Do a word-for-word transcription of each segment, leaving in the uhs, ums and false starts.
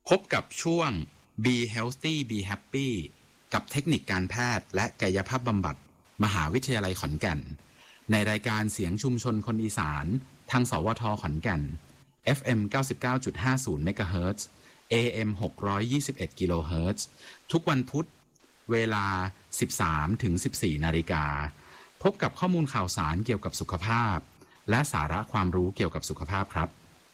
พบกับช่วง Be Healthy Be Happy กับเทคนิคการแพทย์และกายภาพบำบัดมหาวิทยาลัยขอนแก่นในรายการเสียงชุมชนคนอีสานทางสวทขอนแก่น เอฟ เอ็ม เก้าสิบเก้าจุดห้าศูนย์ เมกะเฮิรตซ์ เอ เอ็ม หกร้อยยี่สิบเอ็ด กิโลเฮิรตซ์ทุกวันพุธเวลา สิบสามถึงสิบสี่ นาฬิกาพบกับข้อมูลข่าวสารเกี่ยวกับสุขภาพและสาระความรู้เกี่ยวกับสุขภาพครับ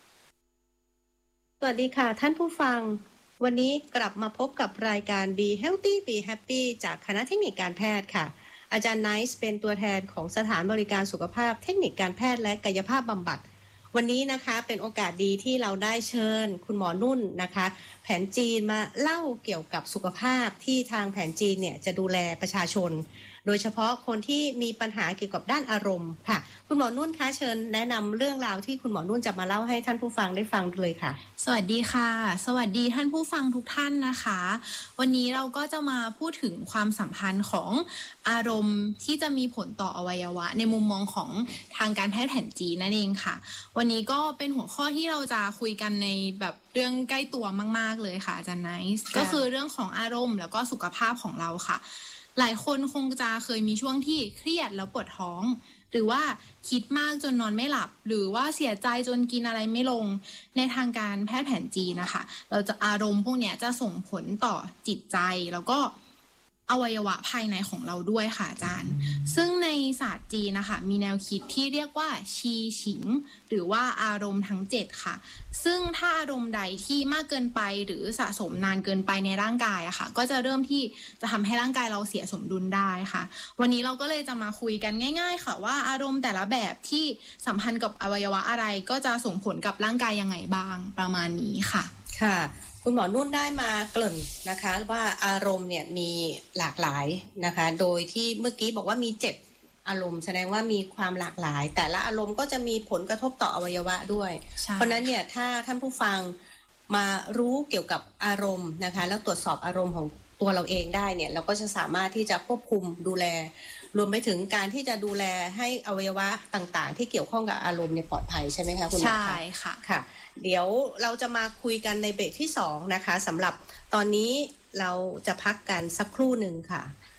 สวัสดีค่ะท่านผู้ฟังวันนี้กลับมาพบกับรายการ Be Healthy Be Happy จากคณะเทคนิคการแพทย์ค่ะอาจารย์ไนซ์เป็นตัวแทนของสถานบริการสุขภาพเทคนิคการแพทย์และกายภาพบำบัดวันนี้นะคะเป็นโอกาสดีที่เราได้เชิญคุณหมอนุ่นนะคะแผนจีนมาเล่าเกี่ยวกับสุขภาพที่ทางแผนจีนเนี่ยจะดูแลประชาชนโดยเฉพาะคนที่มีปัญหาเกี่ยวกับด้านอารมณ์ค่ะคุณหมอนุ่นคะเชิญแนะนำเรื่องราวที่คุณหมอนุ่นจะมาเล่าให้ท่านผู้ฟังได้ฟังเลยค่ะสวัสดีค่ะสวัสดีท่านผู้ฟังทุกท่านนะคะวันนี้เราก็จะมาพูดถึงความสัมพันธ์ของอารมณ์ที่จะมีผลต่ออวัยวะในมุมมองของทางการแพทย์แผนจีนนั่นเองค่ะวันนี้ก็เป็นหัวข้อที่เราจะคุยกันในแบบเรื่องใกล้ตัวมากๆเลยค่ะอาจารย์ไนซ์ก็คือเรื่องของอารมณ์แล้วก็สุขภาพของเราค่ะหลายคนคงจะเคยมีช่วงที่เครียดแล้วปวดท้องหรือว่าคิดมากจนนอนไม่หลับหรือว่าเสียใจจนกินอะไรไม่ลงในทางการแพทย์แผนจีนนะคะเราจะอารมณ์พวกนี้จะส่งผลต่อจิตใจแล้วก็อวัยวะภายในของเราด้วยค่ะอาจารย์ซึ่งในศาสตร์จีนนะคะมีแนวคิดที่เรียกว่าชีฉิงหรือว่าอารมณ์ทั้งเจ็ดค่ะซึ่งถ้าอารมณ์ใดที่มากเกินไปหรือสะสมนานเกินไปในร่างกายอะค่ะก็จะเริ่มที่จะทำให้ร่างกายเราเสียสมดุลได้ค่ะวันนี้เราก็เลยจะมาคุยกันง่ายๆค่ะว่าอารมณ์แต่ละแบบที่สัมพันธ์กับอวัยวะอะไรก็จะส่งผลกับร่างกายยังไงบ้างประมาณนี้ค่ะค่ะคุณหมอนุ่นได้มาเกริ่นนะคะว่าอารมณ์เนี่ยมีหลากหลายนะคะโดยที่เมื่อกี้บอกว่ามีเจ็ดอารมณ์แสดงว่ามีความหลากหลายแต่ละอารมณ์ก็จะมีผลกระทบต่ออวัยวะด้วยเพราะนั้นเนี่ยถ้าท่านผู้ฟังมารู้เกี่ยวกับอารมณ์นะคะแล้วตรวจสอบอารมณ์ของตัวเราเองได้เนี่ยเราก็จะสามารถที่จะควบคุมดูแลรวมไปถึงการที่จะดูแลให้อวัยวะต่างๆที่เกี่ยวข้องกับอารมณ์เนี่ยปลอดภัยใช่ไหมคะคุณหมอคะใช่ค่ะค่ะเดี๋ยวเราจะมาคุยกันในเบรกที่สองนะคะสำหรับตอนนี้เราจะพักกันสักครู่หนึ่งค่ะ